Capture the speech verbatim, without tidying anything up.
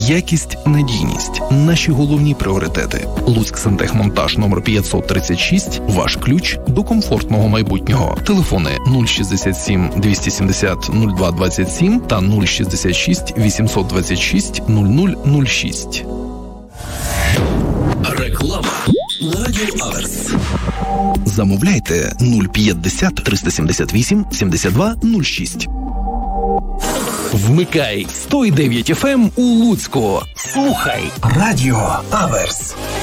Якість, надійність – наші головні пріоритети. Луцьксантехмонтаж номер п'ятсот тридцять шість – ваш ключ до комфортного майбутнього. Телефони нуль шістдесят сім двісті сімдесят нуль два двадцять сім та нуль шістдесят шість вісімсот двадцять шість нуль нуль нуль шість. Реклама на Радіо Аверс. Замовляйте нуль п'ятдесят триста сімдесят вісім сімдесят два нуль шість. Вмикай сто дев'ять еф ем у Луцьку. Слухай Радіо Аверс.